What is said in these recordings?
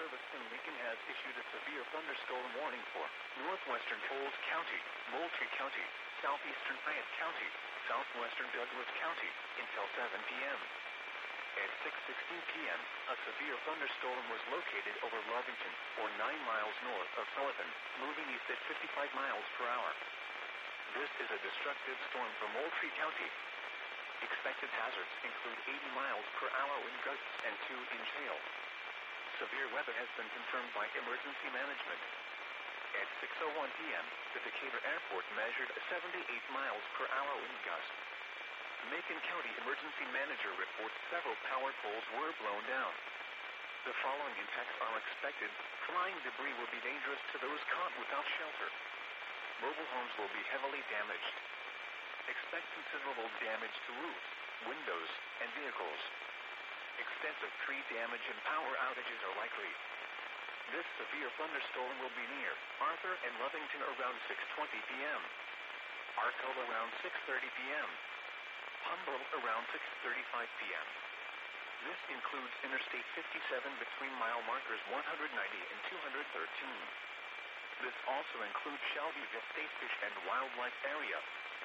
Service in Lincoln has issued a severe thunderstorm warning for northwestern Coles County, Moultrie County, southeastern Fayette County, southwestern Douglas County until 7 p.m. At 6:16 p.m., a severe thunderstorm was located over Lovington, or 9 miles north of Sullivan, moving east at 55 miles per hour. This is a destructive storm for Moultrie County. Expected hazards include 80 miles per hour wind gusts and 2-inch hail. Severe weather has been confirmed by emergency management. At 6:01 p.m., the Decatur Airport measured a 78 miles per hour wind gust. Macon County Emergency Manager reports several power poles were blown down. The following impacts are expected. Flying debris will be dangerous to those caught without shelter. Mobile homes will be heavily damaged. Expect considerable damage to roofs, windows, and vehicles. Extensive tree damage and power outages are likely. This severe thunderstorm will be near Arthur and Lovington around 6:20 p.m. Arco around 6:30 p.m. Humboldt around 6:35 p.m. This includes Interstate 57 between mile markers 190 and 213. This also includes Shelbyville State Fish and Wildlife Area.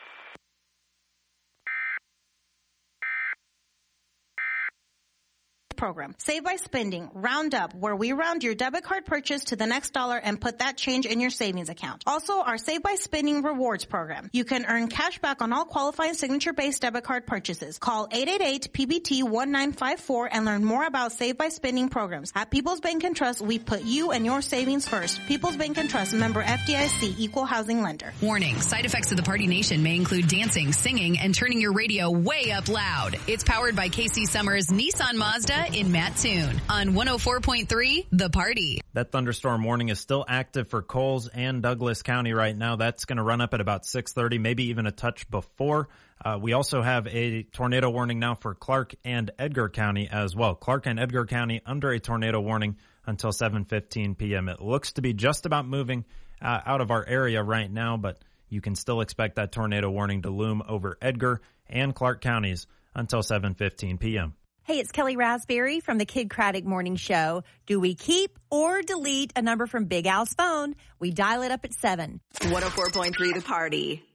Program. Save by Spending, Round Up, where we round your debit card purchase to the next dollar and put that change in your savings account. Also, our Save by Spending Rewards program. You can earn cash back on all qualifying signature-based debit card purchases. Call 888-PBT-1954 and learn more about Save by Spending programs. At People's Bank and Trust, we put you and your savings first. People's Bank and Trust, member FDIC, equal housing lender. Warning, side effects of the Party Nation may include dancing, singing, and turning your radio way up loud. It's powered by Casey Summers Nissan Mazda in Mattoon on 104.3 The Party. That thunderstorm warning is still active for Coles and Douglas County right now. That's going to run up at about 6:30, maybe even a touch before. We also have a tornado warning now for Clark and Edgar County as well. Clark and Edgar County under a tornado warning until 7:15 p.m. It looks to be just about moving out of our area right now, but you can still expect that tornado warning to loom over Edgar and Clark counties until 7:15 p.m. Hey, it's Kelly Raspberry from the Kid Craddock Morning Show. Do we keep or delete a number from Big Al's phone? We dial it up at 7. 104.3 The Party.